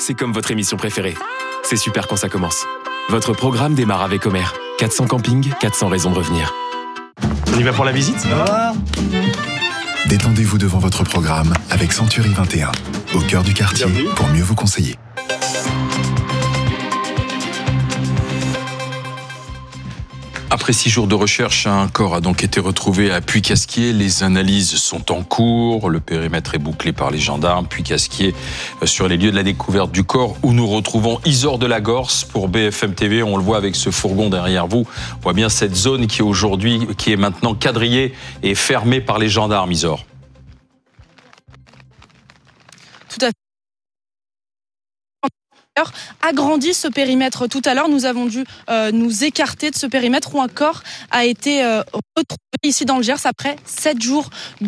c'est comme votre émission préférée. C'est super quand ça commence. Votre programme démarre avec Homer. 400 campings, 400 raisons de revenir. On y va pour la visite ? Détendez-vous devant votre programme avec Century 21, au cœur du quartier, pour mieux vous conseiller. Après 6 jours de recherche, un corps a donc été retrouvé à Puy-Casquier. Les analyses sont en cours. Le périmètre est bouclé par les gendarmes. Puy-Casquier sur les lieux de la découverte du corps où nous retrouvons Isor de la Gorce pour BFM TV. On le voit avec ce fourgon derrière vous. On voit bien cette zone qui est maintenant quadrillée et fermée par les gendarmes, Isor. Tout à fait. Agrandi ce périmètre tout à l'heure. Nous avons dû nous écarter de ce périmètre où un corps a été retrouvé ici dans le Gers après 7 jours de...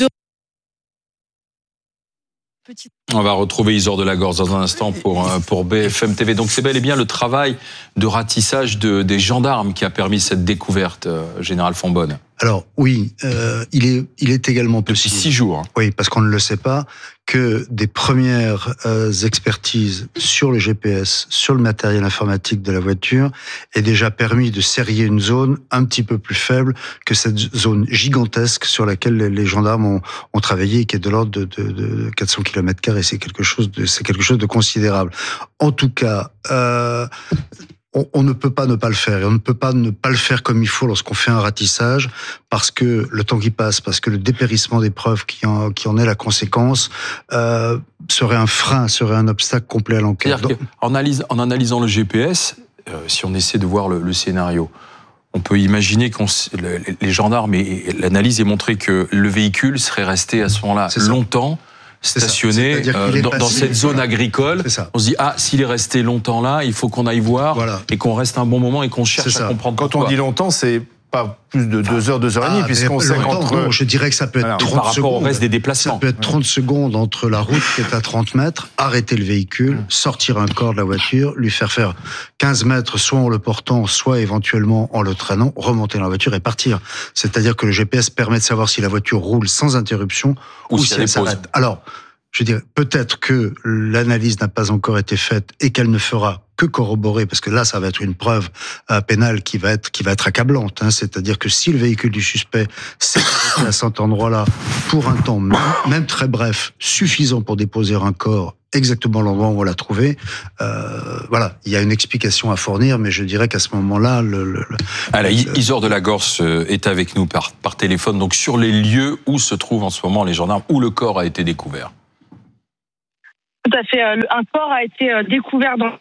On va retrouver Isor de la Gorce dans un instant pour BFM TV. Donc c'est bel et bien le travail de ratissage des gendarmes qui a permis cette découverte, Général Fonbonne. Alors oui, il est également possible. Depuis 6 jours. Oui, parce qu'on ne le sait pas, que des premières expertises sur le GPS, sur le matériel informatique de la voiture, aient déjà permis de serrer une zone un petit peu plus faible que cette zone gigantesque sur laquelle les gendarmes ont travaillé, qui est de l'ordre de 400 km². C'est quelque chose de considérable. En tout cas, on ne peut pas ne pas le faire. Et on ne peut pas ne pas le faire comme il faut lorsqu'on fait un ratissage, parce que le temps qui passe, parce que le dépérissement des preuves qui en est la conséquence, serait un frein, serait un obstacle complet à l'enquête. C'est-à-dire qu'en analysant le GPS, si on essaie de voir le scénario, on peut imaginer que les gendarmes et l'analyse ait montré que le véhicule serait resté à ce moment-là longtemps stationné dans cette zone agricole. On se dit, s'il est resté longtemps là, il faut qu'on aille voir et qu'on reste un bon moment et qu'on cherche à comprendre pourquoi. Quand on dit longtemps, c'est pas plus de 2 heures, 2 heures et demie, puisqu'on sait qu'entre... Je dirais que ça peut être 30 par rapport secondes. au reste des déplacements. Ça peut être 30 secondes entre la route qui est à 30 mètres, arrêter le véhicule, sortir un corps de la voiture, lui faire 15 mètres, soit en le portant, soit éventuellement en le traînant, remonter dans la voiture et partir. C'est-à-dire que le GPS permet de savoir si la voiture roule sans interruption ou si elle s'arrête. Alors, je dirais, peut-être que l'analyse n'a pas encore été faite et qu'elle ne fera que corroborer, parce que là, ça va être une preuve pénale qui va être accablante. C'est-à-dire que si le véhicule du suspect s'est arrêté à cet endroit-là pour un temps, même très bref, suffisant pour déposer un corps exactement l'endroit où on l'a trouvé, il y a une explication à fournir, mais je dirais qu'à ce moment-là... Isor de la Gorce est avec nous par téléphone, donc sur les lieux où se trouvent en ce moment les gendarmes, où le corps a été découvert. Tout à fait. Un corps a été découvert dans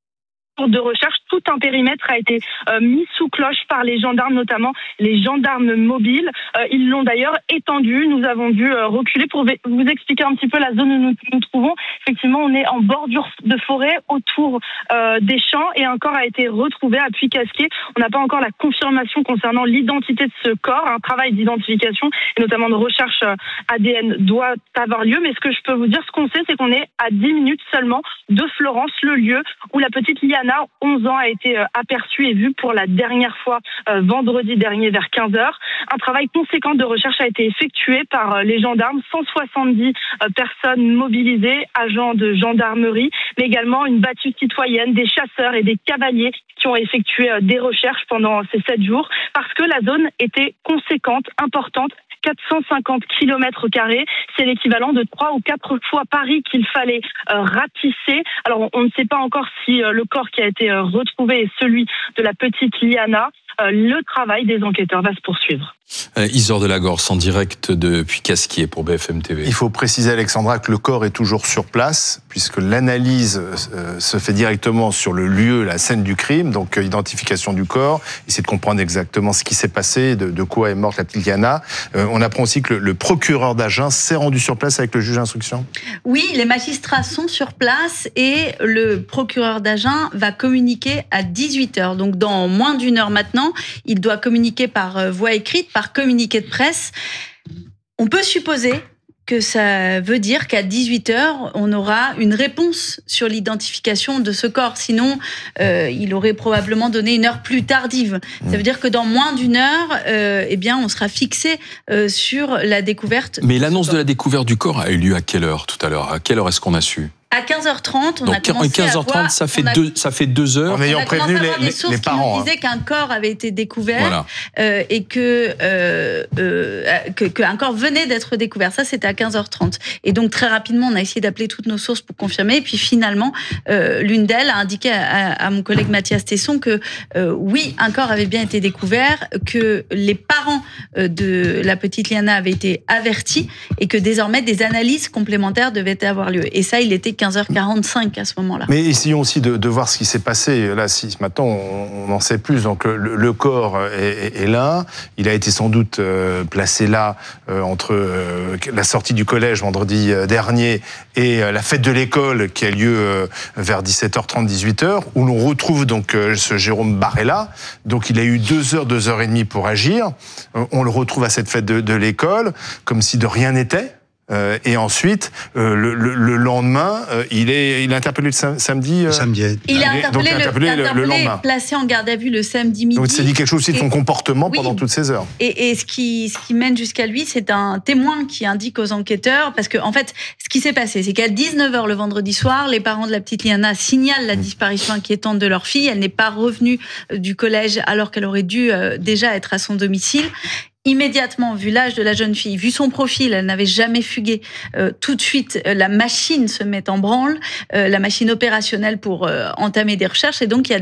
de recherche. Tout un périmètre a été mis sous cloche par les gendarmes, notamment les gendarmes mobiles. Ils l'ont d'ailleurs étendu. Nous avons dû reculer pour vous expliquer un petit peu la zone où nous nous trouvons. Effectivement, on est en bordure de forêt autour des champs et un corps a été retrouvé à Puy-Casquier. On n'a pas encore la confirmation concernant l'identité de ce corps. Un travail d'identification et notamment de recherche ADN doit avoir lieu. Mais ce que je peux vous dire, ce qu'on sait, c'est qu'on est à 10 minutes seulement de Florence, le lieu où la petite Liana, 11 ans, a été aperçue et vue pour la dernière fois vendredi dernier vers 15h. Un travail conséquent de recherche a été effectué par les gendarmes, 170 personnes mobilisées, agents de gendarmerie, mais également une battue citoyenne, des chasseurs et des cavaliers qui ont effectué des recherches pendant ces 7 jours, parce que la zone était conséquente, importante. 450 km², c'est l'équivalent de 3 ou 4 fois Paris qu'il fallait ratisser. Alors on ne sait pas encore si le corps qui a été retrouvé est celui de la petite Liana. Le travail des enquêteurs va se poursuivre. Isor de la Gorce en direct depuis Casquier pour BFM TV. Il faut préciser, Alexandra, que le corps est toujours sur place, puisque l'analyse se fait directement sur le lieu, la scène du crime, donc identification du corps, essayer de comprendre exactement ce qui s'est passé, de quoi est morte la petite Liana. On apprend aussi que le procureur d'Agen s'est rendu sur place avec le juge d'instruction. Oui, les magistrats sont sur place et le procureur d'Agen va communiquer à 18h. Donc dans moins d'1 heure maintenant, il doit communiquer par voie écrite, par communiqué de presse. On peut supposer que ça veut dire qu'à 18h, on aura une réponse sur l'identification de ce corps. Sinon, il aurait probablement donné une heure plus tardive. Ça veut dire que dans moins d'1 heure, on sera fixé sur la découverte. Mais l'annonce de la découverte du corps a eu lieu à quelle heure tout à l'heure ? À quelle heure est-ce qu'on a su ? À 15h30, on Donc, a commencé à 15h30, voir, ça fait 2 heures. En ayant on a prévenu commencé à avoir des sources les parents. qui nous disaient qu'un corps avait été découvert Voilà. et qu'un corps venait d'être découvert. Ça, c'était à 15h30. Et donc, très rapidement, on a essayé d'appeler toutes nos sources pour confirmer. Et puis, finalement, l'une d'elles a indiqué à mon collègue Mathias Tesson que oui, un corps avait bien été découvert, que les parents de la petite Liana avaient été avertis et que désormais, des analyses complémentaires devaient avoir lieu. Et ça, il était 15h45 à ce moment-là. Mais essayons aussi de voir ce qui s'est passé. Là, si maintenant on en sait plus. Donc le corps est là. Il a été sans doute placé là entre la sortie du collège vendredi dernier et la fête de l'école qui a lieu vers 17h30, 18h, où l'on retrouve donc ce Jérôme Barella. Donc il a eu 2 heures, 2 heures et demie pour agir. On le retrouve à cette fête de l'école, comme si de rien n'était. Et ensuite, le lendemain, il est interpellé le samedi. Samedi. Il est interpellé le lendemain. Placé en garde à vue le samedi midi. Donc ça dit quelque chose aussi de son comportement pendant toutes ces heures. Et ce qui mène jusqu'à lui, c'est un témoin qui indique aux enquêteurs, parce que en fait, ce qui s'est passé, c'est qu'à 19h le vendredi soir, les parents de la petite Liana signalent la disparition inquiétante de leur fille. Elle n'est pas revenue du collège alors qu'elle aurait dû déjà être à son domicile. Immédiatement, vu l'âge de la jeune fille, vu son profil, elle n'avait jamais fugué. Tout de suite, la machine se met en branle, la machine opérationnelle pour entamer des recherches. Et donc, il y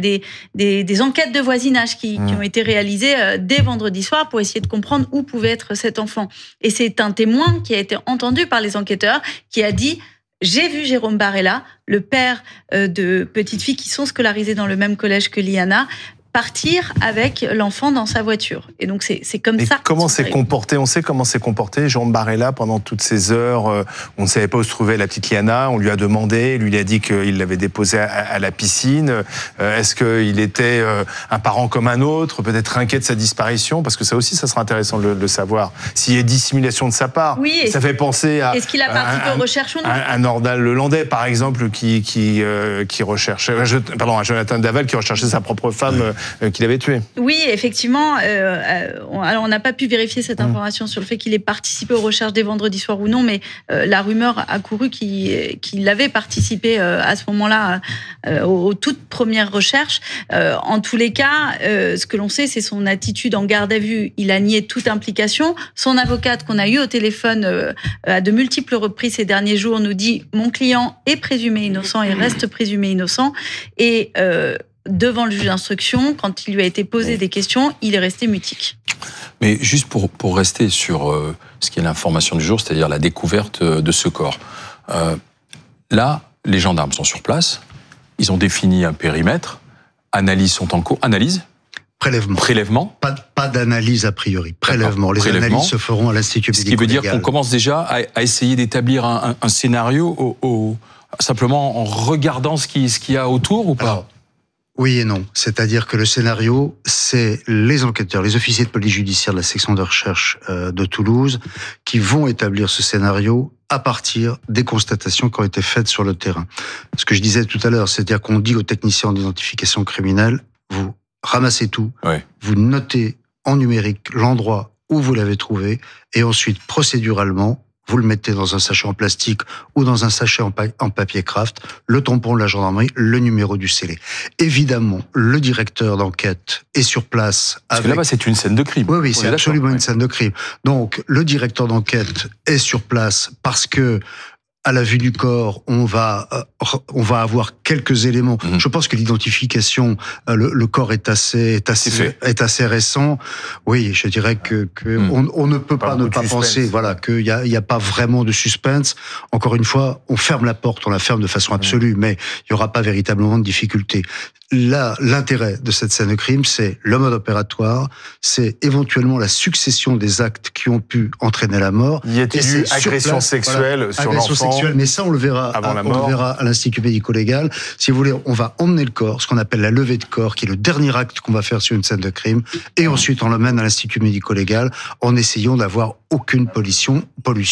a des enquêtes de voisinage qui ont été réalisées dès vendredi soir pour essayer de comprendre où pouvait être cet enfant. Et c'est un témoin qui a été entendu par les enquêteurs qui a dit: j'ai vu Jérôme Barella, le père de petites filles qui sont scolarisées dans le même collège que Liana, partir avec l'enfant dans sa voiture. Et donc, c'est comme ça. Comment s'est comporté, on sait comment s'est comporté Jérôme Barella pendant toutes ces heures. On ne savait pas où se trouvait la petite Liana. On lui a demandé, lui il a dit qu'il l'avait déposée à la piscine. Est-ce qu'il était un parent comme un autre, peut-être inquiet de sa disparition? Parce que ça aussi, ça sera intéressant de le savoir. S'il y a dissimulation de sa part, oui, ça fait penser à... Est-ce qu'il a participé aux recherches ou non? Un Nordal Lelandais, par exemple, qui recherchait... Pardon, un Jonathan Daval qui recherchait sa propre femme qu'il avait tuée. Oui, effectivement. Alors, on n'a pas pu vérifier cette information sur le fait qu'il ait participé aux recherches des vendredis soirs ou non, mais la rumeur a couru qu'il avait participé à ce moment-là aux toutes premières recherches. En tous les cas, ce que l'on sait, c'est son attitude en garde à vue. Il a nié toute implication. Son avocate qu'on a eu au téléphone à de multiples reprises ces derniers jours nous dit: mon client est présumé innocent et reste présumé innocent. Et devant le juge d'instruction, quand il lui a été posé des questions, il est resté mutique. Mais juste pour rester sur ce qui est l'information du jour, c'est-à-dire la découverte de ce corps. Là, les gendarmes sont sur place, ils ont défini un périmètre, analyses sont en cours. Analyse ? Prélèvement. Pas d'analyse a priori. Prélèvement. Les analyses se feront à l'Institut médico-légal. Ce qui veut dire qu'on commence déjà à essayer d'établir un scénario simplement en regardant ce qu'il y a autour ou pas? Alors, oui et non. C'est-à-dire que le scénario, c'est les enquêteurs, les officiers de police judiciaire de la section de recherche de Toulouse qui vont établir ce scénario à partir des constatations qui ont été faites sur le terrain. Ce que je disais tout à l'heure, c'est-à-dire qu'on dit aux techniciens d'identification criminelle, vous ramassez tout, vous notez en numérique l'endroit où vous l'avez trouvé, et ensuite, procéduralement, vous le mettez dans un sachet en plastique ou dans un sachet en papier craft, le tampon de la gendarmerie, le numéro du scellé. Évidemment, le directeur d'enquête est sur place. Parce que là-bas, c'est une scène de crime. Oui, c'est absolument une scène de crime. Donc, le directeur d'enquête est sur place parce que, à la vue du corps, on va avoir quelques éléments. Je pense que l'identification, le corps est assez récent. Oui, je dirais que on ne peut pas ne pas penser, voilà, qu'il y a pas vraiment de suspense. Encore une fois, on ferme la porte, on la ferme de façon absolue, mais il y aura pas véritablement de difficulté. Là, l'intérêt de cette scène de crime, c'est le mode opératoire, c'est éventuellement la succession des actes qui ont pu entraîner la mort. Y a-t-il eu agression sexuelle sur l'enfant? Mais ça, on le verra à l'Institut médico-légal. Si vous voulez, on va emmener le corps, ce qu'on appelle la levée de corps, qui est le dernier acte qu'on va faire sur une scène de crime, et ensuite on l'emmène à l'Institut médico-légal en essayant d'avoir aucune pollution.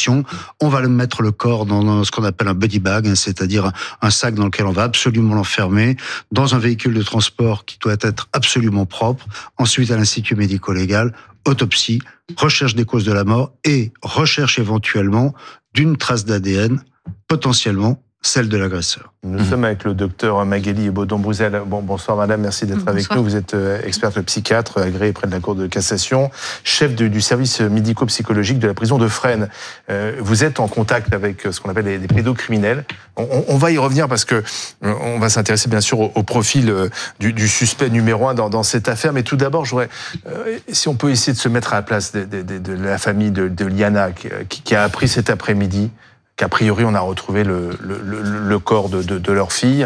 On va mettre le corps dans ce qu'on appelle un body bag, c'est-à-dire un sac dans lequel on va absolument l'enfermer, dans un véhicule de transport qui doit être absolument propre. Ensuite, à l'Institut médico-légal, autopsie, recherche des causes de la mort et recherche éventuellement d'une trace d'ADN, potentiellement celle de l'agresseur. Nous sommes avec le docteur Magali Baudon-Bruzel. Bonsoir madame, merci d'être avec nous. Vous êtes experte psychiatre agréée près de la Cour de cassation, chef du service médico-psychologique de la prison de Fresnes. Vous êtes en contact avec ce qu'on appelle les pédocriminels. On va y revenir parce que on va s'intéresser bien sûr au profil du suspect numéro 1 dans cette affaire. Mais tout d'abord, si on peut essayer de se mettre à la place de la famille de Liana qui a appris cet après-midi qu'a priori on a retrouvé le corps de leur fille.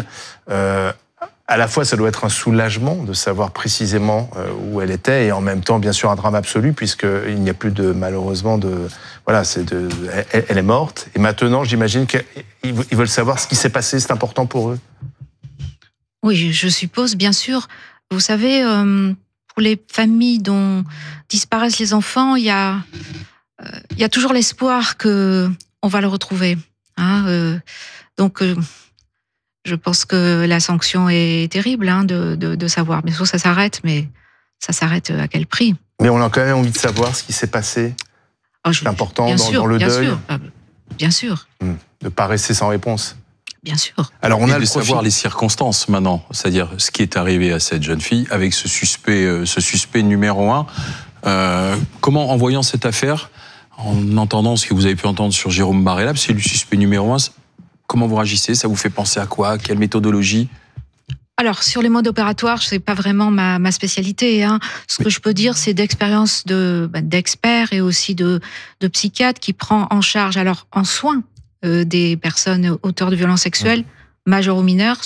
À la fois, ça doit être un soulagement de savoir précisément où elle était, et en même temps, bien sûr, un drame absolu, puisqu'il n'y a plus malheureusement elle est morte. Et maintenant, j'imagine qu'ils veulent savoir ce qui s'est passé, c'est important pour eux. Oui, je suppose, bien sûr. Vous savez, pour les familles dont disparaissent les enfants, il y a toujours l'espoir que on va le retrouver. Donc, je pense que la sanction est terrible de savoir. Bien sûr, ça s'arrête, mais ça s'arrête à quel prix? Mais on a quand même envie de savoir ce qui s'est passé. C'est important dans le deuil. Bien sûr. De ne pas rester sans réponse. Bien sûr. Alors, on a de savoir les circonstances maintenant, c'est-à-dire ce qui est arrivé à cette jeune fille avec ce suspect numéro 1. Comment, en voyant cette affaire, en entendant ce que vous avez pu entendre sur Jérôme Barrella, c'est le suspect numéro 1, comment vous réagissez? Ça vous fait penser à quoi? Quelle méthodologie? Alors, sur les modes opératoires, c'est pas vraiment ma spécialité. Ce que je peux dire, c'est d'expérience d'experts et aussi de psychiatres qui prend en charge, alors en soins, des personnes auteurs de violences sexuelles, majeurs ou mineurs,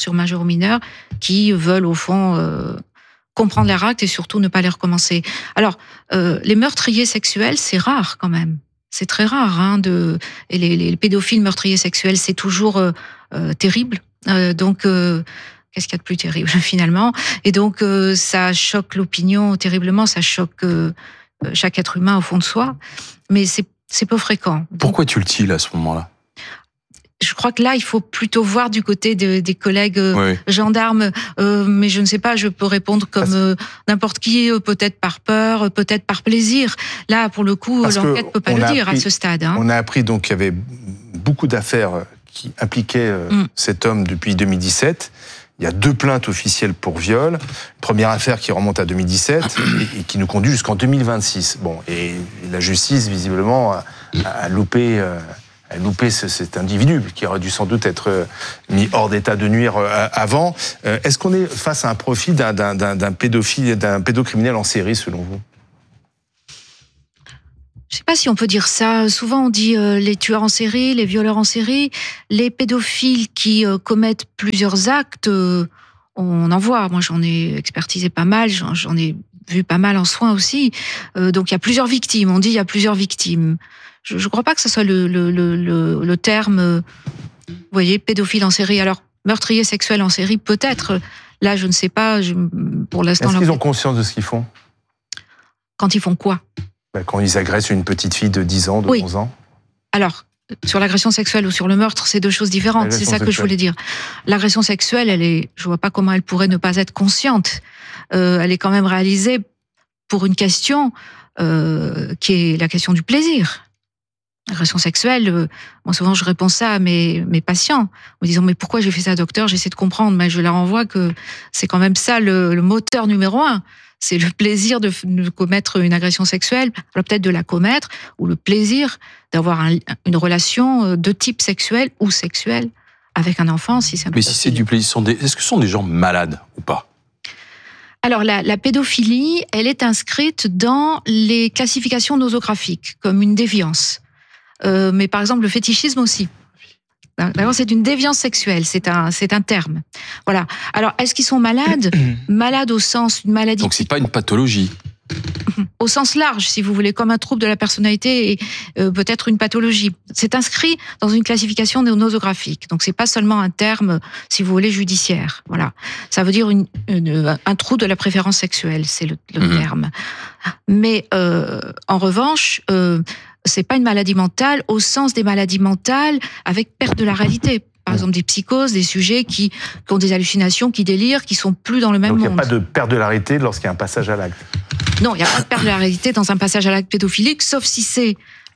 qui veulent au fond comprendre leurs actes et surtout ne pas les recommencer. Alors, les meurtriers sexuels, c'est rare quand même. C'est très rare. Et les pédophiles meurtriers sexuels, c'est toujours terrible. Donc, qu'est-ce qu'il y a de plus terrible finalement? Et donc, ça choque l'opinion terriblement, ça choque chaque être humain au fond de soi. Mais c'est peu fréquent. Pourquoi tue-t-il à ce moment-là? Je crois que là, il faut plutôt voir du côté des collègues gendarmes, mais je ne sais pas, je peux répondre comme n'importe qui, peut-être par peur, peut-être par plaisir. Là, pour le coup, l'enquête ne peut pas le dire à ce stade. On a appris donc qu'il y avait beaucoup d'affaires qui impliquaient cet homme depuis 2017. Il y a 2 plaintes officielles pour viol. Première affaire qui remonte à 2017 et qui nous conduit jusqu'en 2026. Bon, et la justice, visiblement, a loupé cet individu qui aurait dû sans doute être mis hors d'état de nuire avant. Est-ce qu'on est face à un profil d'un pédocriminel en série, selon vous? Je ne sais pas si on peut dire ça. Souvent, on dit les tueurs en série, les violeurs en série. Les pédophiles qui commettent plusieurs actes, on en voit. Moi, j'en ai expertisé pas mal, j'en ai vu pas mal en soins aussi. Donc, il y a plusieurs victimes. On dit il y a plusieurs victimes. Je ne crois pas que ce soit le terme, vous voyez, pédophile en série. Alors, meurtrier sexuel en série, peut-être. Là, je ne sais pas. Pour l'instant, est-ce qu'ils ont conscience de ce qu'ils font? Quand ils font quoi? Quand ils agressent une petite fille de 10 ans, de 11 ans. Alors, sur l'agression sexuelle ou sur le meurtre, c'est 2 choses différentes. C'est ça que je voulais dire. L'agression sexuelle, je vois pas comment elle pourrait ne pas être consciente. Elle est quand même réalisée pour une question qui est la question du plaisir. L'agression sexuelle, moi souvent je réponds ça à mes patients, en me disant mais pourquoi j'ai fait ça, docteur? J'essaie de comprendre, mais je leur renvoie que c'est quand même ça le moteur numéro 1. C'est le plaisir de commettre une agression sexuelle, alors peut-être de la commettre, ou le plaisir d'avoir une relation de type sexuel ou sexuel avec un enfant. Mais si c'est du plaisir, est-ce que ce sont des gens malades ou pas? Alors, la pédophilie, elle est inscrite dans les classifications nosographiques, comme une déviance. Mais par exemple, le fétichisme aussi. D'accord, c'est une déviance sexuelle, c'est un terme. Voilà. Alors, est-ce qu'ils sont malades? Malades au sens d'une maladie. Donc, c'est pas une pathologie. Au sens large, si vous voulez, comme un trouble de la personnalité et peut-être une pathologie. C'est inscrit dans une classification nosographique. Donc, c'est pas seulement un terme, si vous voulez, judiciaire. Voilà. Ça veut dire un trouble de la préférence sexuelle, c'est le terme. Mais en revanche, c'est pas une maladie mentale au sens des maladies mentales avec perte de la réalité. Par exemple, des psychoses, des sujets qui ont des hallucinations, qui délirent, qui sont plus dans le même monde. Donc il n'y a pas de perte de la réalité lorsqu'il y a un passage à l'acte? Non, il n'y a pas de perte de la réalité dans un passage à l'acte pédophilique, sauf si c'est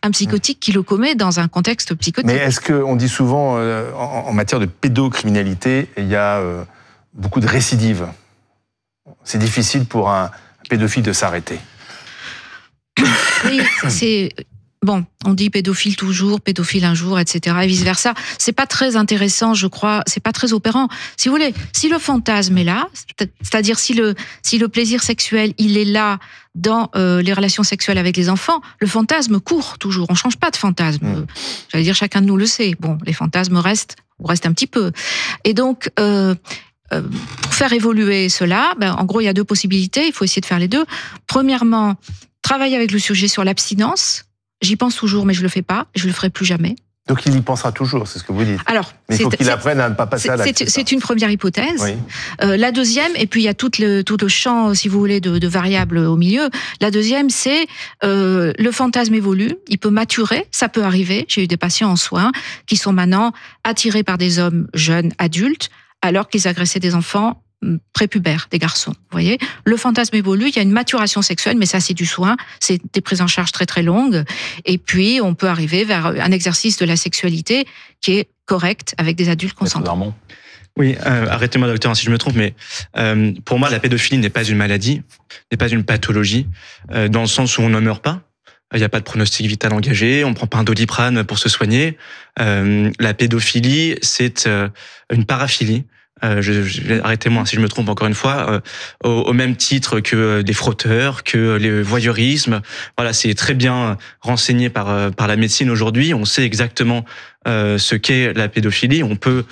un psychotique qui le commet dans un contexte psychotique. Mais est-ce qu'on dit souvent, en matière de pédocriminalité, il y a beaucoup de récidives. C'est difficile pour un pédophile de s'arrêter. Oui, c'est... Bon, on dit pédophile toujours, pédophile un jour, etc. et vice-versa. C'est pas très intéressant, je crois. C'est pas très opérant. Si vous voulez, si le fantasme est là, c'est-à-dire si le plaisir sexuel, il est là dans les relations sexuelles avec les enfants, le fantasme court toujours. On change pas de fantasme. J'allais dire, chacun de nous le sait. Bon, les fantasmes restent un petit peu. Et donc, pour faire évoluer cela, en gros, il y a deux possibilités. Il faut essayer de faire les deux. Premièrement, travailler avec le sujet sur l'abstinence. J'y pense toujours, mais je le fais pas. Je le ferai plus jamais. Donc il y pensera toujours, c'est ce que vous dites. Alors, mais il faut qu'il apprenne à ne pas passer à l'acte. C'est une première hypothèse. Oui. La deuxième, et puis il y a tout le champ, si vous voulez, de variables au milieu. La deuxième, c'est le fantasme évolue, il peut maturer, ça peut arriver. J'ai eu des patients en soins qui sont maintenant attirés par des hommes jeunes, adultes, alors qu'ils agressaient des enfants prépubères, des garçons. Vous voyez, le fantasme évolue, il y a une maturation sexuelle, mais ça c'est du soin, c'est des prises en charge très très longues, et puis on peut arriver vers un exercice de la sexualité qui est correct avec des adultes consentants. Oui, arrêtez-moi docteur si je me trompe, mais pour moi la pédophilie n'est pas une maladie, n'est pas une pathologie, dans le sens où on ne meurt pas. Il n'y a pas de pronostic vital engagé, on ne prend pas un Doliprane pour se soigner. La pédophilie, c'est une paraphilie. Arrêtez-moi si je me trompe encore une fois, au même titre que des frotteurs, que le voyeurisme. Voilà, c'est très bien renseigné par la médecine aujourd'hui. On sait exactement ce qu'est la pédophilie. On peut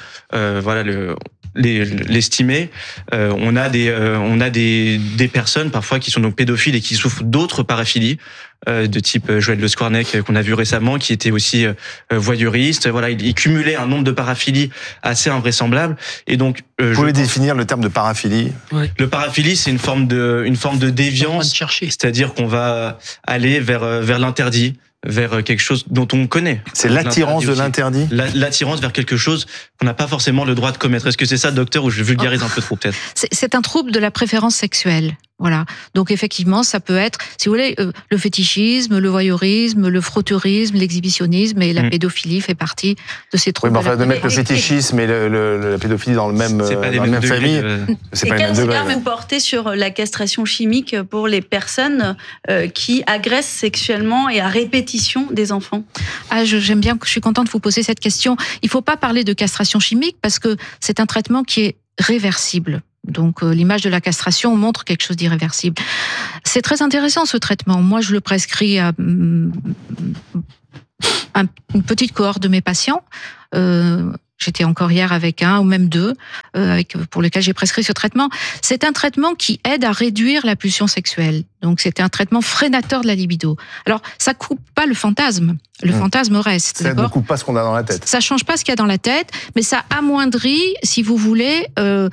l'estimer. On a des personnes parfois qui sont donc pédophiles et qui souffrent d'autres paraphilies. De type Joël Le Squarnec qu'on a vu récemment, qui était aussi voyeuriste. Voilà, il cumulait un nombre de paraphilies assez invraisemblable. Et donc, vous pouvez définir le terme de paraphilie? Ouais. Le paraphilie, c'est une forme de déviance, c'est-à-dire qu'on va aller vers l'interdit, vers quelque chose dont on connaît. C'est l'attirance de l'interdit? L'attirance vers quelque chose qu'on n'a pas forcément le droit de commettre. Est-ce que c'est ça, docteur, ou je vulgarise un peu trop peut-être? C'est un trouble de la préférence sexuelle. Voilà. Donc effectivement, ça peut être, si vous voulez, le fétichisme, le voyeurisme, le frotteurisme, l'exhibitionnisme, et la pédophilie fait partie de ces troubles. Oui, mais enfin, de mettre le fétichisme et la pédophilie dans la même famille, c'est pas le même degré. Quel regard vous portez sur la castration chimique pour les personnes qui agressent sexuellement et à répétition des enfants? J'aime bien, je suis contente de vous poser cette question. Il faut pas parler de castration chimique parce que c'est un traitement qui est réversible. Donc l'image de la castration montre quelque chose d'irréversible. C'est très intéressant ce traitement. Moi, je le prescris à une petite cohorte de mes patients. J'étais encore hier avec un ou même deux pour lesquels j'ai prescrit ce traitement. C'est un traitement qui aide à réduire la pulsion sexuelle. Donc c'est un traitement freinateur de la libido. Alors ça coupe pas le fantasme. Le fantasme reste. Ça ne coupe pas ce qu'on a dans la tête. Ça change pas ce qu'il y a dans la tête, mais ça amoindrit, si vous voulez,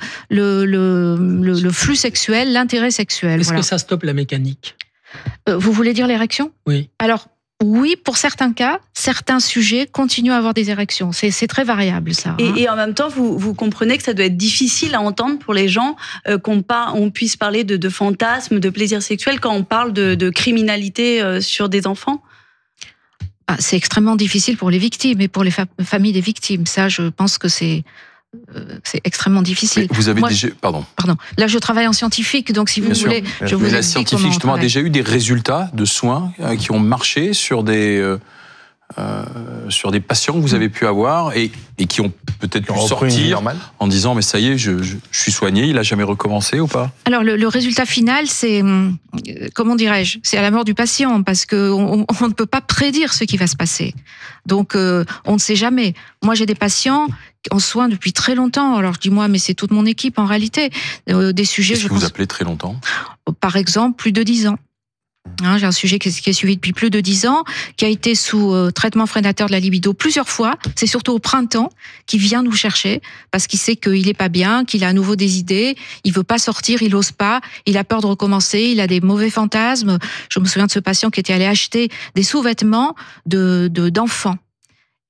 le flux sexuel, l'intérêt sexuel. Est-ce que ça stoppe la mécanique? Vous voulez dire l'érection? Oui. Alors, oui, pour certains cas, certains sujets continuent à avoir des érections. C'est très variable, ça. Et en même temps, vous comprenez que ça doit être difficile à entendre pour les gens qu'on puisse parler de fantasmes, de plaisir sexuel quand on parle de criminalité sur des enfants? C'est extrêmement difficile pour les victimes et pour les familles des victimes. Ça, je pense que c'est extrêmement difficile. Mais vous avez déjà... Pardon. Là, je travaille en scientifique, donc si vous voulez, je vous explique. La scientifique, justement, a déjà eu des résultats de soins qui ont marché sur des patients que vous avez pu avoir et qui ont peut-être pu sortir en disant mais ça y est, je suis soigné, il a jamais recommencé ou pas? Alors le résultat final, c'est comment dirais-je, c'est à la mort du patient parce que on ne peut pas prédire ce qui va se passer. Donc on ne sait jamais. Moi j'ai des patients en soins depuis très longtemps. Alors je dis moi, mais c'est toute mon équipe en réalité. Des sujets. Qu'est-ce que vous appelez très longtemps? Par exemple, plus de 10 ans. J'ai un sujet qui est suivi depuis plus de 10 ans, qui a été sous traitement freinateur de la libido plusieurs fois. C'est surtout au printemps qu'il vient nous chercher parce qu'il sait qu'il est pas bien, qu'il a à nouveau des idées, il veut pas sortir, il ose pas, il a peur de recommencer, il a des mauvais fantasmes. Je me souviens de ce patient qui était allé acheter des sous-vêtements d'enfants.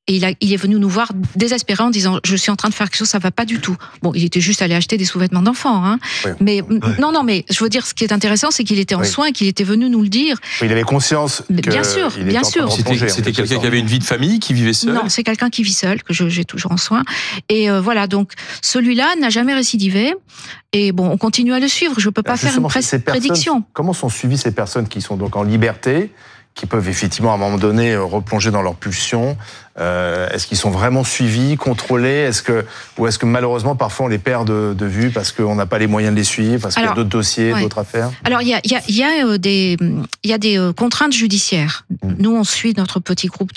Et il est venu nous voir désespéré en disant je suis en train de faire quelque chose, ça va pas du tout. Bon, il était juste allé acheter des sous-vêtements d'enfants, hein. Oui. Mais non, mais je veux dire, ce qui est intéressant, c'est qu'il était en soins et qu'il était venu nous le dire. Il avait conscience que bien sûr. C'était quelqu'un qui avait une vie de famille, qui vivait seul. Non, c'est quelqu'un qui vit seul, que j'ai toujours en soins. Et voilà, donc celui-là n'a jamais récidivé. Et bon, on continue à le suivre. Je peux pas faire une prédiction. Comment sont suivies ces personnes qui sont donc en liberté, qui peuvent effectivement à un moment donné replonger dans leurs pulsions? Est-ce qu'ils sont vraiment suivis, contrôlés? Ou est-ce que malheureusement parfois on les perd de vue parce qu'on n'a pas les moyens de les suivre, parce qu'il y a d'autres dossiers, d'autres affaires? Alors il y a des contraintes judiciaires. Nous on suit notre petit groupe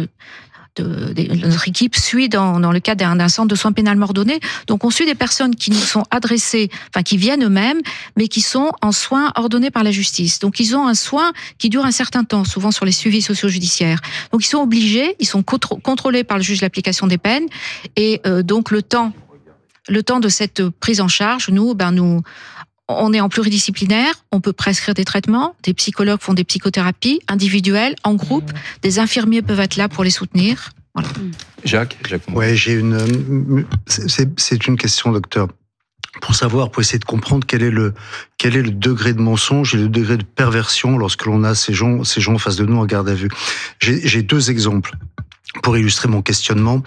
notre équipe suit dans le cadre d'un centre de soins pénalement ordonnés. Donc on suit des personnes qui nous sont adressées, enfin qui viennent eux-mêmes, mais qui sont en soins ordonnés par la justice. Donc ils ont un soin qui dure un certain temps, souvent sur les suivis socio-judiciaires. Donc ils sont obligés, ils sont contrôlés par le juge de l'application des peines, et donc le temps de cette prise en charge, on est en pluridisciplinaire, on peut prescrire des traitements, des psychologues font des psychothérapies individuelles, en groupe, des infirmiers peuvent être là pour les soutenir. Voilà. Jacques. Ouais, c'est une question, docteur. Pour essayer de comprendre quel est le degré de mensonge et le degré de perversion lorsque l'on a ces gens en face de nous en garde à vue. J'ai 2 exemples pour illustrer mon questionnement.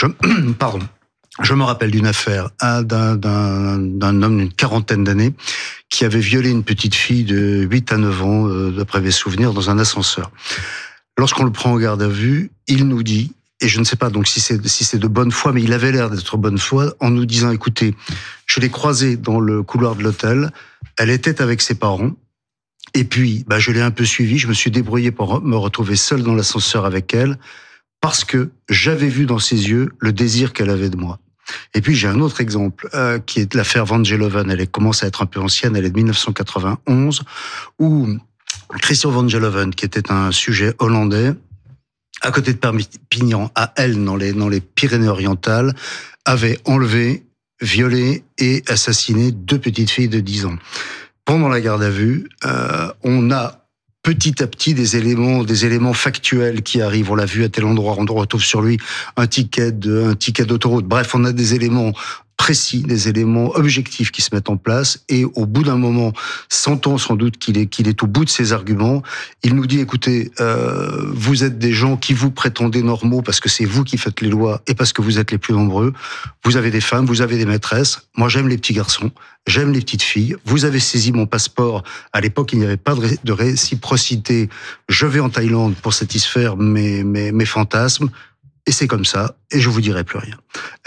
Je me rappelle d'une affaire d'un homme d'une 40aine d'années qui avait violé une petite fille de 8 à 9 ans, d'après mes souvenirs, dans un ascenseur. Lorsqu'on le prend en garde à vue, il nous dit, et je ne sais pas donc si c'est de bonne foi, mais il avait l'air d'être de bonne foi, en nous disant, écoutez, je l'ai croisée dans le couloir de l'hôtel, elle était avec ses parents, et puis je l'ai un peu suivie, je me suis débrouillé pour me retrouver seul dans l'ascenseur avec elle, parce que j'avais vu dans ses yeux le désir qu'elle avait de moi. Et puis j'ai un autre exemple qui est l'affaire Van Geloven. Elle commence à être un peu ancienne, elle est de 1991, où Christian Van Geloven, qui était un sujet hollandais, à côté de Perpignan, à Elne, dans les Pyrénées-Orientales, avait enlevé, violé et assassiné 2 petites filles de 10 ans. Pendant la garde à vue, on a petit à petit des éléments factuels qui arrivent. On l'a vu à tel endroit, on retrouve sur lui un ticket d'autoroute. Bref, on a des éléments précis, des éléments objectifs qui se mettent en place, et au bout d'un moment, sentant sans doute qu'il est au bout de ses arguments, il nous dit, écoutez, vous êtes des gens qui vous prétendez normaux parce que c'est vous qui faites les lois et parce que vous êtes les plus nombreux, vous avez des femmes, vous avez des maîtresses, moi j'aime les petits garçons, j'aime les petites filles, vous avez saisi mon passeport, à l'époque il n'y avait pas de réciprocité, je vais en Thaïlande pour satisfaire mes fantasmes, et c'est comme ça, et je vous dirai plus rien.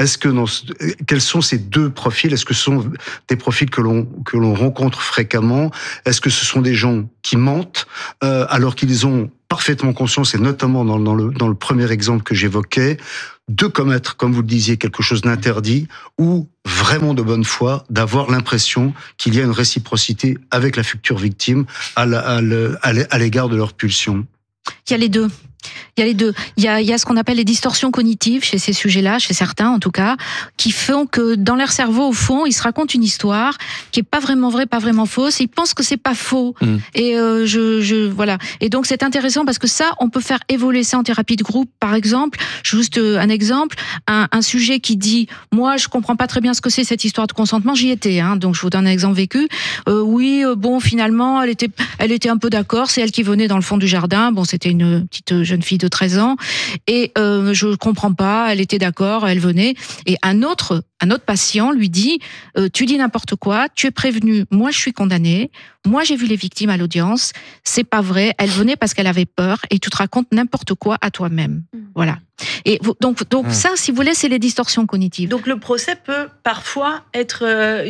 Quels sont ces 2 profils? Est-ce que ce sont des profils que l'on rencontre fréquemment? Est-ce que ce sont des gens qui mentent alors qu'ils ont parfaitement conscience, et notamment dans le premier exemple que j'évoquais, de commettre, comme vous le disiez, quelque chose d'interdit, ou vraiment de bonne foi, d'avoir l'impression qu'il y a une réciprocité avec la future victime à l'égard de leur pulsion? Il y a les deux. Il y a ce qu'on appelle les distorsions cognitives chez ces sujets-là, chez certains en tout cas, qui font que dans leur cerveau, au fond, ils se racontent une histoire qui est pas vraiment vraie, pas vraiment fausse. Ils pensent que c'est pas faux. Et voilà. Et donc c'est intéressant parce que ça, on peut faire évoluer ça en thérapie de groupe, par exemple. Juste un exemple, un sujet qui dit, moi, je comprends pas très bien ce que c'est cette histoire de consentement. J'y étais, donc je vous donne un exemple vécu. Finalement, elle était un peu d'accord. C'est elle qui venait dans le fond du jardin. Bon, c'était une petite jeune fille de 13 ans, et je comprends pas, elle était d'accord, elle venait, et un autre patient lui dit, tu dis n'importe quoi, tu es prévenu, moi je suis condamné, moi j'ai vu les victimes à l'audience, c'est pas vrai, elle venait parce qu'elle avait peur, et tu te racontes n'importe quoi à toi-même. Voilà. Et donc ça, si vous voulez, c'est les distorsions cognitives. Donc le procès peut parfois être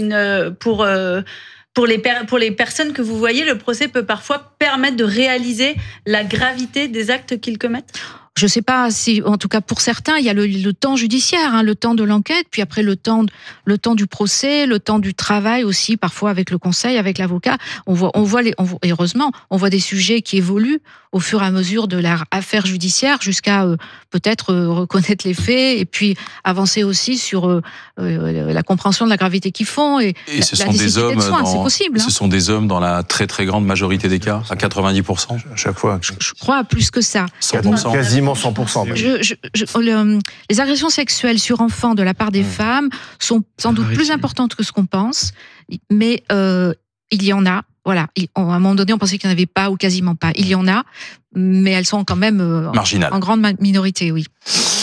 pour les personnes que vous voyez, le procès peut parfois permettre de réaliser la gravité des actes qu'ils commettent? Je sais pas si, en tout cas pour certains, il y a le temps judiciaire, le temps de l'enquête, puis après le temps du procès, le temps du travail aussi, parfois avec le conseil, avec l'avocat. Heureusement, on voit des sujets qui évoluent au fur et à mesure de leur affaire judiciaire jusqu'à peut-être reconnaître les faits et puis avancer aussi sur la compréhension de la gravité qu'ils font et ce la sont des hommes de soins, c'est possible. Ce sont des hommes dans la très très grande majorité des cas, à 90%. À chaque fois. Je crois plus que ça. 100%. Quasiment 100%. Les agressions sexuelles sur enfants de la part des femmes sont sans doute plus importantes que ce qu'on pense, mais il y en a. Voilà, à un moment donné, on pensait qu'il n'y en avait pas ou quasiment pas. Il y en a, mais elles sont quand même marginales. En grande minorité, oui.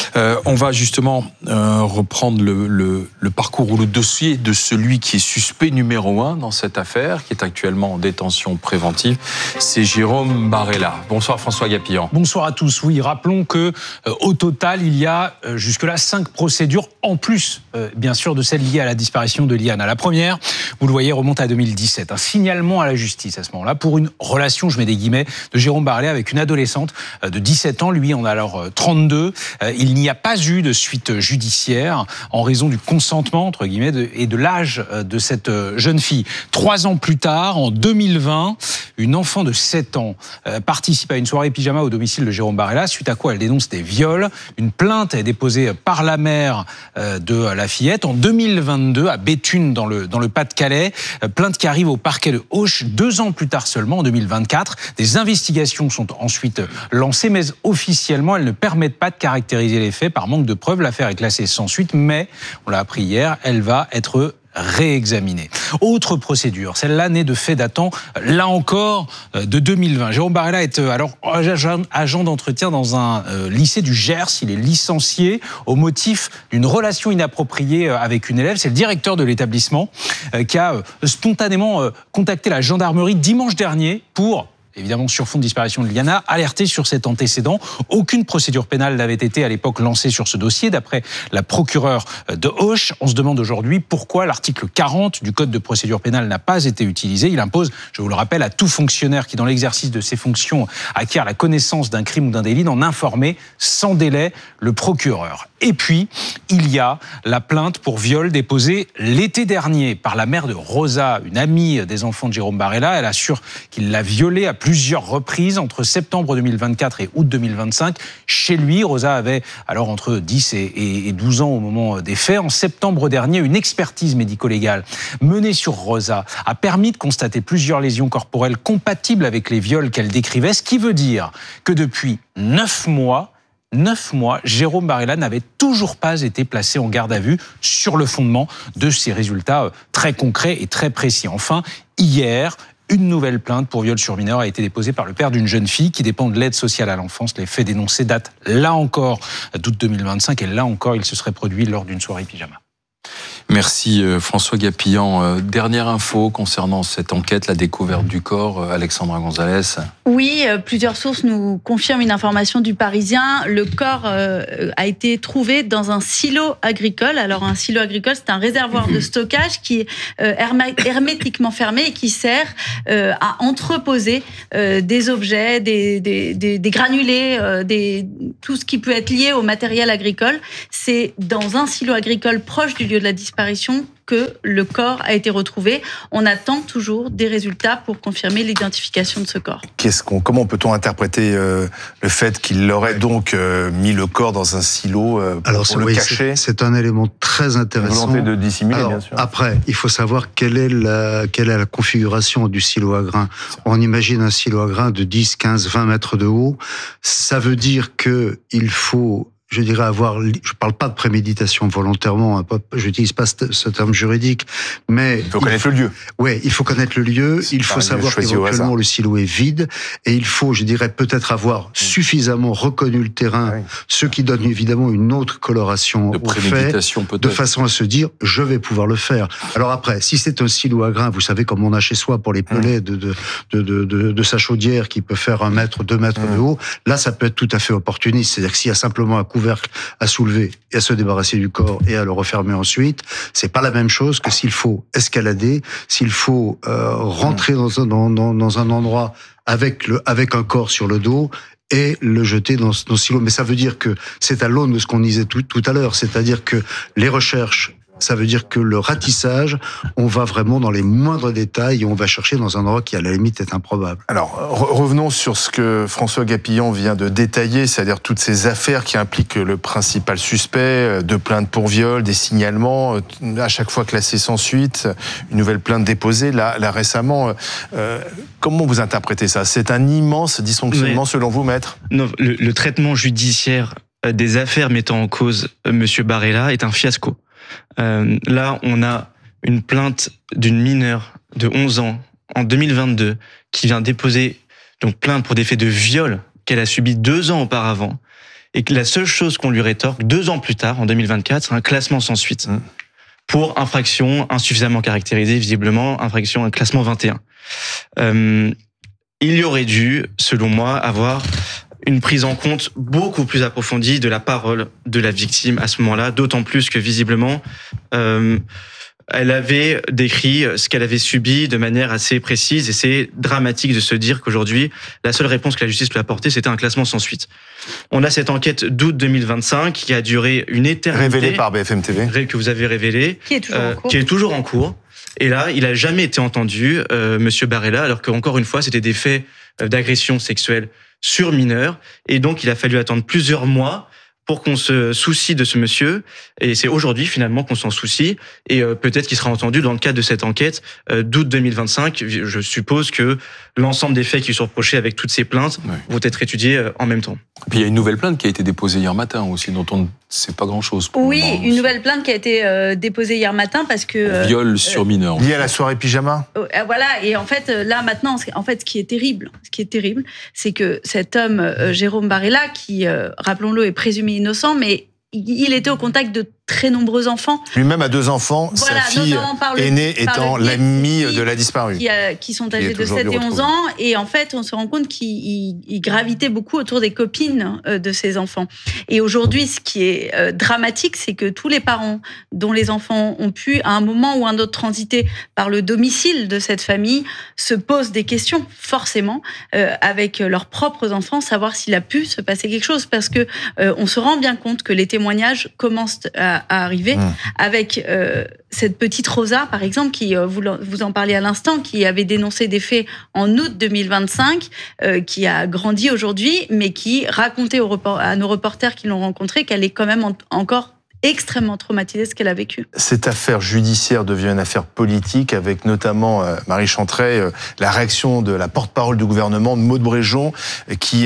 On va justement reprendre le parcours ou le dossier de celui qui est suspect numéro 1 dans cette affaire, qui est actuellement en détention préventive. C'est Jérôme Barella. Bonsoir François Gapillan. Bonsoir à tous. Oui, rappelons que au total, il y a jusque-là 5 procédures en plus, bien sûr, de celles liées à la disparition de Liana. La première, vous le voyez, remonte à 2017. Un signalement à la justice à ce moment-là pour une relation, je mets des guillemets, de Jérôme Barella avec une adolescente de 17 ans. Lui en a alors 32. Il n'y a pas eu de suite judiciaire en raison du consentement, entre guillemets, et de l'âge de cette jeune fille. 3 ans plus tard, en 2020, une enfant de 7 ans participe à une soirée pyjama au domicile de Jérôme Barella, suite à quoi elle dénonce des viols. Une plainte est déposée par la mère de la fillette en 2022 à Béthune, dans le Pas-de-Calais. Plainte qui arrive au parquet de Auch 2 ans plus tard seulement, en 2024. Des investigations sont ensuite lancées, mais officiellement, elles ne permettent pas de caractériser les faits par manque de preuves. L'affaire est classée sans suite, mais, on l'a appris hier, elle va être réexaminée. Autre procédure, celle-là née de faits datant, là encore, de 2020. Jérôme Barella est alors agent d'entretien dans un lycée du Gers. Il est licencié au motif d'une relation inappropriée avec une élève. C'est le directeur de l'établissement qui a spontanément contacté la gendarmerie dimanche dernier pour, évidemment sur fond de disparition de Liana, alerté sur cet antécédent. Aucune procédure pénale n'avait été à l'époque lancée sur ce dossier, d'après la procureure de Auch. On se demande aujourd'hui pourquoi l'article 40 du Code de procédure pénale n'a pas été utilisé. Il impose, je vous le rappelle, à tout fonctionnaire qui, dans l'exercice de ses fonctions, acquiert la connaissance d'un crime ou d'un délit, d'en informer sans délai le procureur. Et puis, il y a la plainte pour viol déposée l'été dernier par la mère de Rosa, une amie des enfants de Jérôme Barella. Elle assure qu'il l'a violée à plusieurs reprises entre septembre 2024 et août 2025. Chez lui, Rosa avait alors entre 10 et 12 ans au moment des faits. En septembre dernier, une expertise médico-légale menée sur Rosa a permis de constater plusieurs lésions corporelles compatibles avec les viols qu'elle décrivait, ce qui veut dire que depuis 9 mois, Jérôme Barella n'avait toujours pas été placé en garde à vue sur le fondement de ces résultats très concrets et très précis. Enfin, hier, une nouvelle plainte pour viol sur mineur a été déposée par le père d'une jeune fille qui dépend de l'aide sociale à l'enfance. Les faits dénoncés datent là encore d'août 2025 et là encore, il se serait produit lors d'une soirée pyjama. Merci François Gapillan. Dernière info concernant cette enquête, la découverte du corps, Alexandra Gonzalez. Oui, plusieurs sources nous confirment une information du Parisien. Le corps a été trouvé dans un silo agricole. Alors un silo agricole, c'est un réservoir de stockage qui est hermétiquement fermé et qui sert à entreposer des objets, des granulés, tout ce qui peut être lié au matériel agricole. C'est dans un silo agricole proche du lieu de la disparition que le corps a été retrouvé. On attend toujours des résultats pour confirmer l'identification de ce corps. Comment peut-on interpréter le fait qu'il aurait donc mis le corps dans un silo pour le cacher ? C'est un élément très intéressant. Volonté de dissimuler, bien sûr. Après, il faut savoir quelle est la configuration du silo à grains. On imagine un silo à grains de 10, 15, 20 mètres de haut. Ça veut dire qu'il faut, je dirais, je parle pas de préméditation volontairement, j'utilise pas ce terme juridique, mais... Il faut connaître le lieu. Oui, il faut connaître le lieu, il faut savoir qu'éventuellement le silo est vide, et il faut, je dirais, peut-être avoir suffisamment reconnu le terrain, ce qui donne évidemment une autre coloration au fait, de façon à se dire, je vais pouvoir le faire. Alors après, si c'est un silo à grains, vous savez, comme on a chez soi pour les pellets de sa chaudière qui peut faire 1 mètre, 2 mètres de haut, là, ça peut être tout à fait opportuniste. C'est-à-dire que s'il y a simplement un couvercle à soulever et à se débarrasser du corps et à le refermer ensuite, c'est pas la même chose que s'il faut escalader, s'il faut rentrer dans un endroit avec un corps sur le dos et le jeter dans ce silo. Mais ça veut dire que c'est à l'aune de ce qu'on disait tout à l'heure, c'est-à-dire que les recherches Ça veut dire que le ratissage, on va vraiment dans les moindres détails et on va chercher dans un endroit qui, à la limite, est improbable. Alors, revenons sur ce que François Gapillon vient de détailler, c'est-à-dire toutes ces affaires qui impliquent le principal suspect, de plaintes pour viol, des signalements, à chaque fois classés sans suite, une nouvelle plainte déposée, là récemment. Comment vous interprétez ça ? C'est un immense dysfonctionnement, selon vous, maître ? Non, le traitement judiciaire des affaires mettant en cause M. Barella est un fiasco. Là, on a une plainte d'une mineure de 11 ans en 2022 qui vient déposer donc plainte pour des faits de viol qu'elle a subi 2 ans auparavant, et que la seule chose qu'on lui rétorque 2 ans plus tard, en 2024, c'est un classement sans suite pour infraction insuffisamment caractérisée, visiblement un classement 21. Il y aurait dû, selon moi, avoir une prise en compte beaucoup plus approfondie de la parole de la victime à ce moment-là, d'autant plus que visiblement, elle avait décrit ce qu'elle avait subi de manière assez précise, et c'est dramatique de se dire qu'aujourd'hui, la seule réponse que la justice lui a apportée, c'était un classement sans suite. On a cette enquête d'août 2025 qui a duré une éternité. Révélée par BFM TV. Que vous avez révélée. Qui est toujours en cours. Qui est toujours en cours. Et là, il a jamais été entendu, Monsieur Barella, alors qu'encore une fois, c'était des faits d'agression sexuelle sur mineurs. Et donc, il a fallu attendre plusieurs mois pour qu'on se soucie de ce monsieur. Et c'est aujourd'hui, finalement, qu'on s'en soucie. Et peut-être qu'il sera entendu dans le cadre de cette enquête d'août 2025. Je suppose que l'ensemble des faits qui sont reprochés avec toutes ces plaintes vont être étudiés en même temps. Puis il y a une nouvelle plainte qui a été déposée hier matin aussi, dont on ne sait pas grand-chose. Oui, une nouvelle plainte qui a été déposée hier matin parce que... Viol sur mineur. Lié à la soirée pyjama. Voilà, et en fait, là, maintenant, ce qui est terrible, c'est que cet homme, Jérôme Barella, qui, rappelons-le, est présumé innocent, mais il était au contact de très nombreux enfants. Lui-même a 2 enfants, voilà, sa fille aînée étant l'amie de la disparue. Qui sont âgés de 7 et 11 ans. Et en fait, on se rend compte qu'il gravitait beaucoup autour des copines de ses enfants. Et aujourd'hui, ce qui est dramatique, c'est que tous les parents dont les enfants ont pu, à un moment ou un autre, transiter par le domicile de cette famille, se posent des questions, forcément, avec leurs propres enfants, savoir s'il a pu se passer quelque chose. Parce que on se rend bien compte que les témoignages commencent à arriver avec cette petite Rosa, par exemple, qui, vous en parliez à l'instant, qui avait dénoncé des faits en août 2025, qui a grandi aujourd'hui, mais qui racontait à nos reporters qui l'ont rencontrée qu'elle est quand même encore extrêmement traumatisée de ce qu'elle a vécu. Cette affaire judiciaire devient une affaire politique, avec notamment, Marie Chantray, la réaction de la porte-parole du gouvernement, Maud Bréjon, qui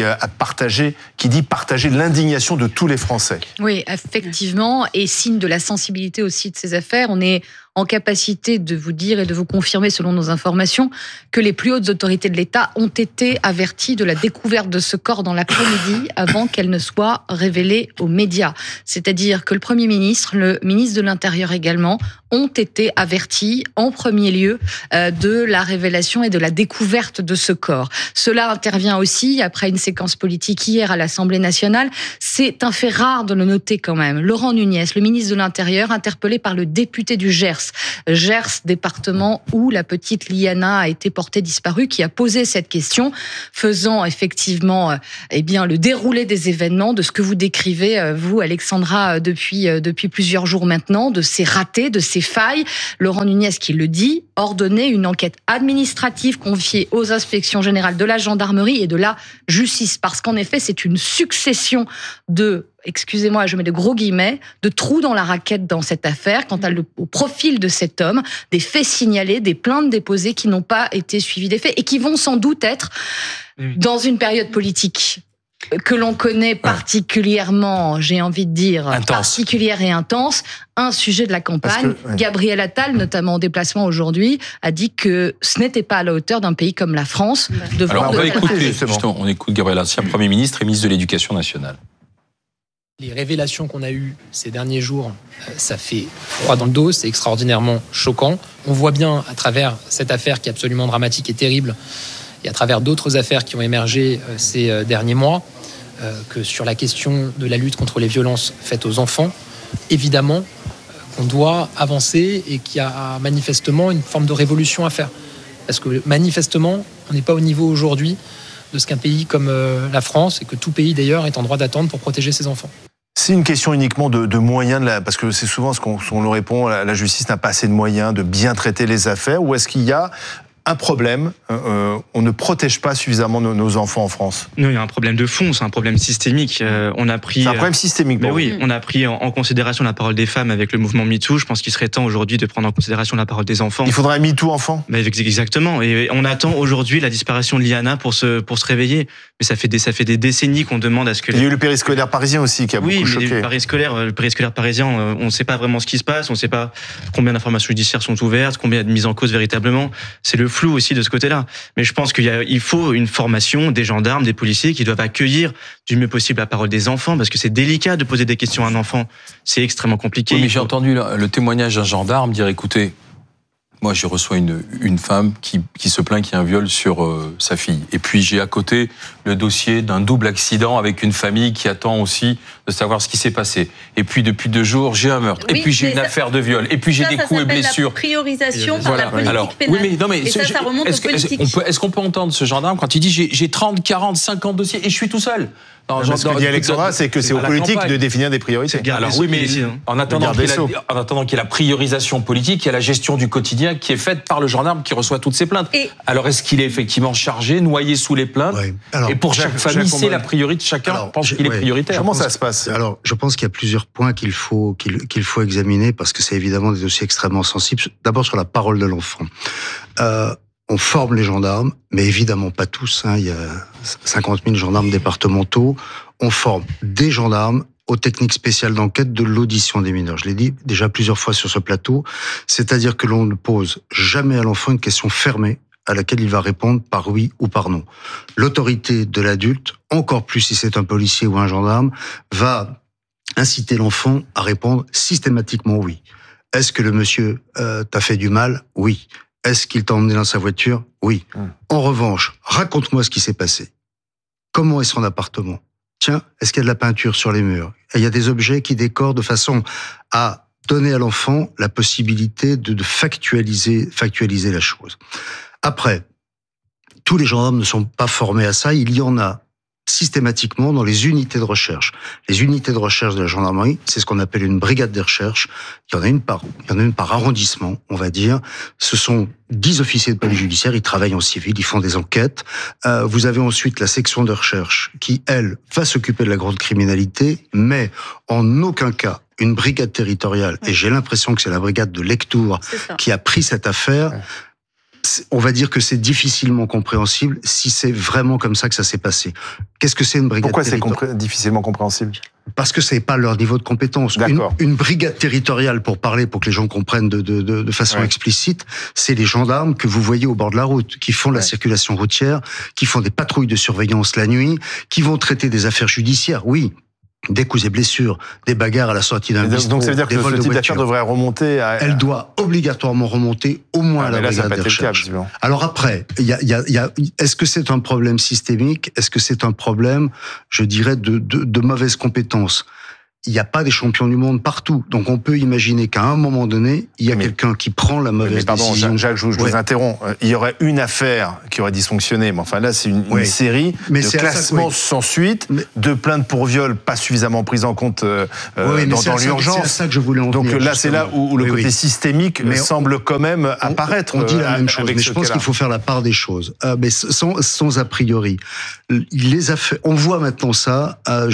dit partager l'indignation de tous les Français. Oui, effectivement, et signe de la sensibilité aussi de ces affaires. On est en capacité de vous dire et de vous confirmer, selon nos informations, que les plus hautes autorités de l'État ont été averties de la découverte de ce corps dans l'après-midi avant qu'elle ne soit révélée aux médias. C'est-à-dire que le Premier ministre, le ministre de l'Intérieur également, ont été avertis en premier lieu de la révélation et de la découverte de ce corps. Cela intervient aussi après une séquence politique hier à l'Assemblée nationale. C'est un fait rare de le noter quand même. Laurent Nunez, le ministre de l'Intérieur, interpellé par le député du Gers, département où la petite Liana a été portée disparue, qui a posé cette question, faisant effectivement le déroulé des événements, de ce que vous décrivez, vous, Alexandra, depuis plusieurs jours maintenant, de ces ratés, de ces failles. Laurent Nunez qui le dit, ordonner une enquête administrative confiée aux inspections générales de la gendarmerie et de la justice. Parce qu'en effet, c'est une succession de, excusez-moi, je mets de gros guillemets, de trous dans la raquette dans cette affaire, quant au profil de cet homme, des faits signalés, des plaintes déposées qui n'ont pas été suivies des faits et qui vont sans doute être, dans une période politique que l'on connaît particulièrement, j'ai envie de dire, particulière et intense, un sujet de la campagne. Gabriel Attal, notamment en déplacement aujourd'hui, a dit que ce n'était pas à la hauteur d'un pays comme la France. Alors on va écouter, justement, on écoute Gabriel Attal, Premier ministre et ministre de l'Éducation nationale. Les révélations qu'on a eues ces derniers jours, ça fait froid dans le dos, c'est extraordinairement choquant. On voit bien à travers cette affaire qui est absolument dramatique et terrible, et à travers d'autres affaires qui ont émergé ces derniers mois, que sur la question de la lutte contre les violences faites aux enfants, évidemment qu'on doit avancer et qu'il y a manifestement une forme de révolution à faire. Parce que manifestement, on n'est pas au niveau aujourd'hui de ce qu'un pays comme la France, et que tout pays d'ailleurs est en droit d'attendre pour protéger ses enfants. C'est une question uniquement de moyens, parce que c'est souvent ce qu'on nous répond, la justice n'a pas assez de moyens de bien traiter les affaires, ou est-ce qu'il y a un problème, on ne protège pas suffisamment nos enfants en France? Non, il y a un problème de fond, c'est un problème systémique. On a pris. C'est un problème systémique. Mais oui, on a pris en considération la parole des femmes avec le mouvement MeToo. Je pense qu'il serait temps aujourd'hui de prendre en considération la parole des enfants. Il faudrait un MeToo enfant. Mais exactement. Et on attend aujourd'hui la disparition de Liana pour se réveiller. Mais ça fait des décennies qu'on demande à ce que. Il y a eu le périscolaire parisien aussi qui a beaucoup choqué. Oui, le périscolaire parisien, on ne sait pas vraiment ce qui se passe. On ne sait pas combien d'informations judiciaires sont ouvertes, combien de mises en cause véritablement. C'est le flou aussi de ce côté-là. Mais je pense qu'il faut une formation des gendarmes, des policiers qui doivent accueillir du mieux possible la parole des enfants, parce que c'est délicat de poser des questions à un enfant. C'est extrêmement compliqué. Oui, mais j'ai entendu le témoignage d'un gendarme dire, écoutez, moi, je reçois une femme qui se plaint qu'il y a un viol sur sa fille. Et puis, j'ai à côté le dossier d'un double accident avec une famille qui attend aussi de savoir ce qui s'est passé. Et puis, depuis 2 jours, j'ai un meurtre. Oui, et puis, j'ai une affaire de viol. Et puis, j'ai des coups et blessures. La priorisation par la politique pénale. Oui, mais et ça remonte aux politiques. Est-ce qu'on peut entendre ce gendarme quand il dit j'ai 30, 40, 50 dossiers et je suis tout seul? Ce que dit Alexandra, c'est que c'est aux politiques de définir des priorités. Alors oui, mais en attendant qu'il y ait la priorisation politique, il y a la gestion du quotidien qui est faite par le gendarme qui reçoit toutes ces plaintes. Alors est-ce qu'il est effectivement chargé, noyé sous les plaintes? Et pour chaque famille, c'est la priorité. Chacun pense qu'il est prioritaire. Comment ça se passe? Alors, je pense qu'il y a plusieurs points qu'il faut examiner, parce que c'est évidemment des dossiers extrêmement sensibles. D'abord sur la parole de l'enfant. On forme les gendarmes, mais évidemment pas tous. Il y a 50 000 gendarmes départementaux. On forme des gendarmes aux techniques spéciales d'enquête de l'audition des mineurs. Je l'ai dit déjà plusieurs fois sur ce plateau. C'est-à-dire que l'on ne pose jamais à l'enfant une question fermée à laquelle il va répondre par oui ou par non. L'autorité de l'adulte, encore plus si c'est un policier ou un gendarme, va inciter l'enfant à répondre systématiquement oui. Est-ce que le monsieur t'a fait du mal? Oui. Est-ce qu'il t'a emmené dans sa voiture? Oui. En revanche, raconte-moi ce qui s'est passé. Comment est son appartement? Tiens, est-ce qu'il y a de la peinture sur les murs? Il y a des objets qui décorent de façon à donner à l'enfant la possibilité de factualiser la chose. Après, tous les gendarmes ne sont pas formés à ça. Il y en a systématiquement dans les unités de recherche. Les unités de recherche de la gendarmerie, c'est ce qu'on appelle une brigade de recherche. Il y en a une par arrondissement, on va dire. Ce sont 10 officiers de police judiciaire, ils travaillent en civil, ils font des enquêtes. Vous avez ensuite la section de recherche qui, elle, va s'occuper de la grande criminalité, mais en aucun cas une brigade territoriale, et j'ai l'impression que c'est la brigade de Lectoure qui a pris cette affaire. On va dire que c'est difficilement compréhensible si c'est vraiment comme ça que ça s'est passé. Qu'est-ce que c'est une brigade territoriale? Pourquoi c'est difficilement compréhensible? Parce que c'est pas leur niveau de compétence. Une brigade territoriale, pour que les gens comprennent de façon explicite, c'est les gendarmes que vous voyez au bord de la route, qui font la circulation routière, qui font des patrouilles de surveillance la nuit, qui vont traiter des affaires judiciaires. Oui. Des coups et blessures, des bagarres à la sortie d'un bistrot, donc ça veut dire que ce type d'affaire devrait remonter à... Elle doit obligatoirement remonter au moins à la brigade de recherche. Alors après, est-ce que c'est un problème systémique? Est-ce que c'est un problème, je dirais, de mauvaise compétence? Il n'y a pas des champions du monde partout. Donc on peut imaginer qu'à un moment donné, il y a quelqu'un qui prend la mauvaise décision. Jacques, je vous interromps. Il y aurait une affaire qui aurait dysfonctionné, mais enfin là, c'est une série de classements sans suite, de plaintes pour viol pas suffisamment prises en compte dans l'urgence. C'est à ça que je voulais en venir. Donc là, c'est là où le côté systémique semble quand même apparaître. On dit la même chose, mais je pense qu'il faut faire la part des choses. Mais sans a priori. On voit maintenant ça.